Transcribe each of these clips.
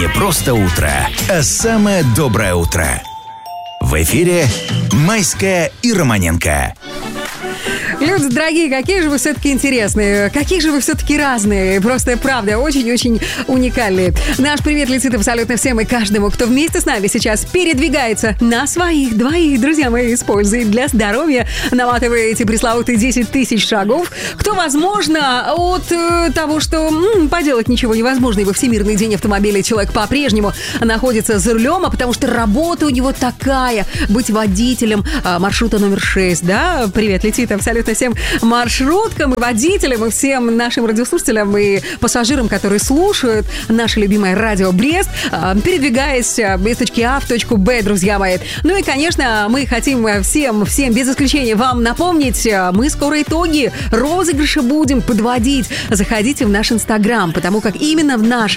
Не просто утро, а самое доброе утро. В эфире Майская и Романенко. Люди дорогие, какие же вы все-таки интересные, какие же вы все-таки разные. Просто, правда, очень-очень уникальные. Наш привет летит абсолютно всем и каждому, кто вместе с нами сейчас передвигается на своих двоих, друзья мои, использует для здоровья, наматывая эти пресловутые 10 тысяч шагов. Кто, возможно, от того, что поделать ничего невозможно, ибо Всемирный день автомобиля человек по-прежнему находится за рулем, а потому что работа у него такая, быть водителем маршрута номер 6, да? Привет летит абсолютно всем маршруткам и водителям, и всем нашим радиослушателям и пассажирам, которые слушают наше любимое радио Брест, передвигаясь из точки А в точку Б, друзья мои. Ну и, конечно, мы хотим всем без исключения вам напомнить, мы скоро итоги розыгрыша будем подводить. Заходите в наш Инстаграм, потому как именно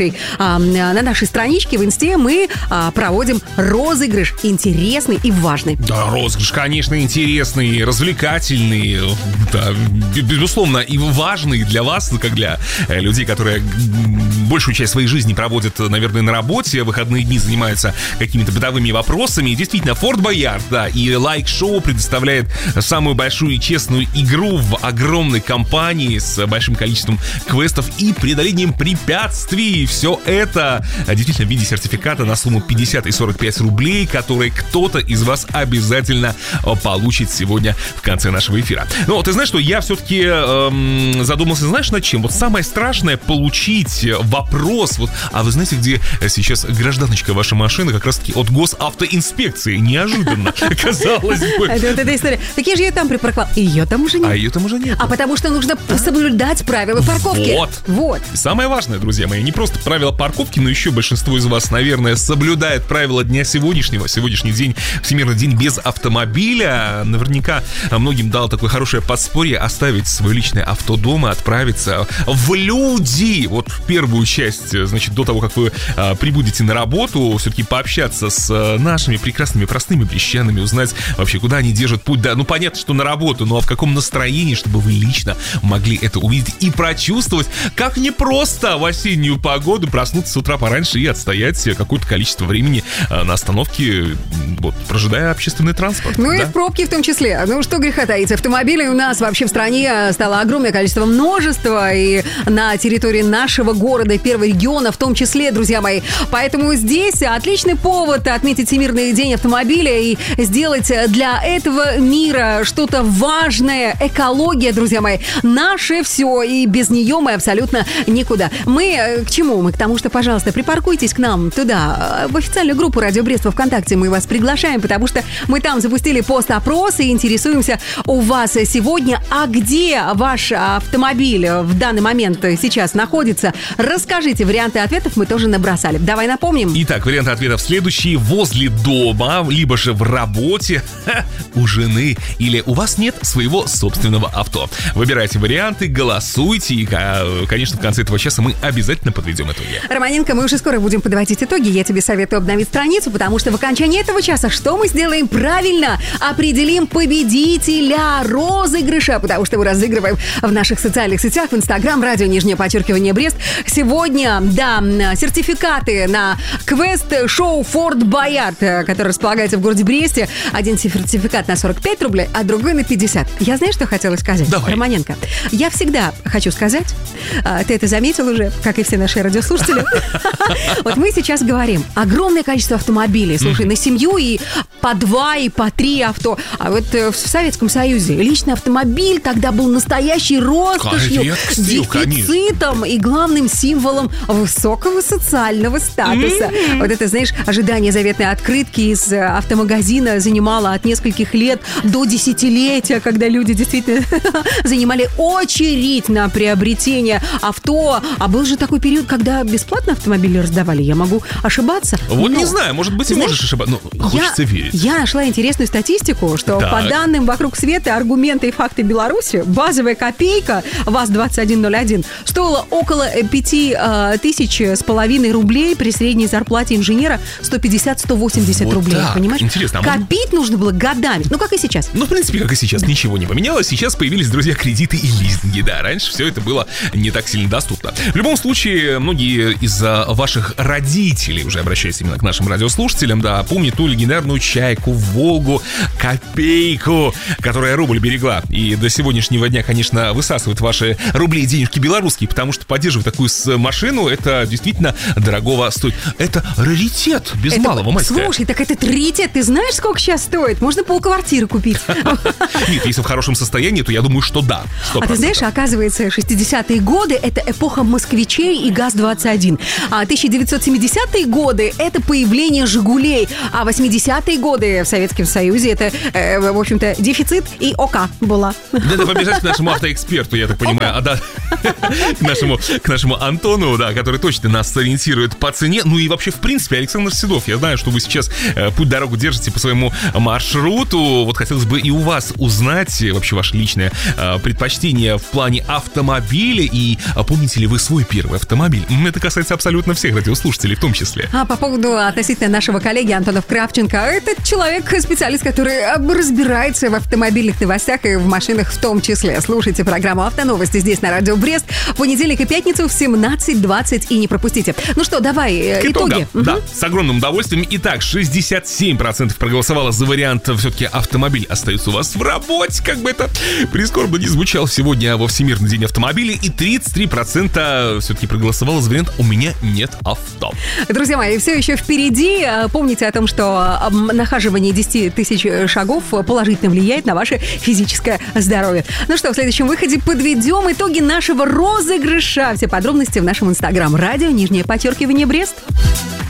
на нашей страничке в Инсте мы проводим розыгрыш интересный и важный. Да, розыгрыш, конечно, интересный, развлекательный, да, безусловно, и важный для вас, как для людей, которые большую часть своей жизни проводят, наверное, на работе, выходные дни занимаются какими-то бытовыми вопросами. И действительно, Форт Боярд, да, и лайк-шоу предоставляет самую большую и честную игру в огромной компании с большим количеством квестов и преодолением препятствий. Все это действительно в виде сертификата на сумму 50 и 45 рублей, которые кто-то из вас обязательно получит сегодня в конце нашего эфира. Но ты знаешь, что я все-таки задумался, знаешь, над чем? Вот самое страшное — получить вопрос. Вот, а вы знаете, где сейчас гражданочка ваша машина? Как раз-таки от госавтоинспекции. Неожиданно, казалось бы. Это вот эта история. Так я же ее там припарковал. Ее там уже нет. А ее там уже нет. А потому что нужно соблюдать правила парковки. Вот. Самое важное, друзья мои, не просто правила парковки, но еще большинство из вас, наверное, соблюдает правила дня сегодняшнего. Сегодняшний день — Всемирный день без автомобиля. Наверняка многим дал такое хорошее подспорье оставить свое личное авто дома, отправиться в люди. Вот в первую часть, значит, до того, как вы прибудете на работу, все-таки пообщаться с нашими прекрасными, простыми брестчанами, узнать вообще, куда они держат путь. Да, ну понятно, что на работу, но в каком настроении, чтобы вы лично могли это увидеть и прочувствовать, как непросто в осеннюю погоду проснуться с утра пораньше и отстоять какое-то количество времени на остановке, вот, прожидая общественный транспорт. Ну да? И в пробке в том числе. Ну что греха таить, автомобилей у нас вообще в стране стало огромное количество, множество, и на территории нашего города и первого региона в том числе, друзья мои. Поэтому здесь отличный повод отметить Всемирный день автомобиля и сделать для этого мира что-то важное. Экология, друзья мои, наше все, и без нее мы абсолютно никуда. Мы к чему? Мы к тому, что, пожалуйста, припаркуйтесь к нам туда, в официальную группу Радио Брест во ВКонтакте. Мы вас приглашаем, потому что мы там запустили пост-опрос и интересуемся у вас сегодня, а где ваш автомобиль в данный момент сейчас находится. Расскажите, варианты ответов мы тоже набросали. Давай напомним. Итак, варианты ответов следующие: возле дома, либо же в работе, у жены, или у вас нет своего собственного авто. Выбирайте варианты, голосуйте, и, конечно, в конце этого часа мы обязательно подведем итоги. Романенко, мы уже скоро будем подводить итоги. Я тебе советую обновить страницу, потому что в окончании этого часа что мы сделаем? Правильно определим победителя розыгрыша, потому что мы разыгрываем в наших социальных сетях, в Инстаграм, радио, _ Брест. Сегодня, да, сертификаты на квест-шоу Форт Боярд, который располагается в городе Бресте. Один сертификат на 45 рублей, а другой на 50. Я знаю, что хотела сказать. Давай. Романенко, я всегда хочу сказать, ты это заметил уже, как и все наши радиослушатели. Вот мы сейчас говорим, огромное количество автомобилей, слушай, на семью и по 2, и по 3 авто. А вот в Советском Союзе личный автомобиль тогда был настоящей роскошью, дефицитом и главным символом высокого социального статуса. Вот это, знаешь, ожидание заветной открытки из автомагазина занимало от нескольких лет до десятилетия, когда люди действительно занимали очередь на приобретение авто. А был же такой период, когда бесплатно автомобили раздавали. Я могу ошибаться. Вот не знаю, может быть, и можешь ошибаться. Но хочется верить. Я нашла интересную статистику, что по данным «Вокруг света» аргументы Даты и факты Беларуси. Базовая копейка ВАЗ-2101 стоила около 5,5 тысяч рублей при средней зарплате инженера 150-180 Вот рублей. так. Понимаешь? Интересно. Копить нужно было годами. Ну, как и сейчас. Ну, в принципе, как и сейчас, ничего не поменялось. Сейчас появились, друзья, кредиты и лизинги. Да, раньше все это было не так сильно доступно. В любом случае, многие из ваших родителей, уже обращаясь именно к нашим радиослушателям, да, помнят ту легендарную «Чайку», «Волгу», «Копейку», которая рубль берегла. И до сегодняшнего дня, конечно, высасывают ваши рубли и денежки белорусские, потому что поддерживать такую машину, это действительно дорогого стоит. Это раритет без малого, Майская. Слушай, так это раритет. Ты знаешь, сколько сейчас стоит? Можно полквартиры купить. Нет, если в хорошем состоянии, то я думаю, что да. 100%. А ты знаешь, оказывается, 60-е годы — это эпоха москвичей и ГАЗ-21. А 1970-е годы — это появление «Жигулей». А 80-е годы в Советском Союзе — это, в общем-то, дефицит и ОК была. Надо побежать к нашему автоэксперту, я так понимаю. Да, к нашему Антону, да, который точно нас сориентирует по цене. Ну и вообще, в принципе, Александр Седов, я знаю, что вы сейчас путь-дорогу держите по своему маршруту. Вот хотелось бы и у вас узнать вообще ваше личное предпочтение в плане автомобиля. И помните ли вы свой первый автомобиль? Это касается абсолютно всех радиослушателей в том числе. А по поводу относительно нашего коллеги Антона Кравченко, это человек-специалист, который разбирается в автомобильных новостях и в машинах в том числе. Слушайте программу «Автоновости» здесь на Радио Брест. В понедельник и пятницу в 17:20 и не пропустите. Ну что, давай итоги. Да, с огромным удовольствием. Итак, 67% проголосовало за вариант все-таки автомобиль остается у вас в работе, как бы это прискорбно не звучало сегодня во Всемирный день автомобиля. И 33% все-таки проголосовало за вариант «У меня нет авто». Друзья мои, все еще впереди. Помните о том, что нахаживание 10 тысяч шагов положительно влияет на ваше физическое здоровье. Ну что, в следующем выходе подведем итоги нашего розыгрыша. Все подробности в нашем инстаграм. Радио, _Брест.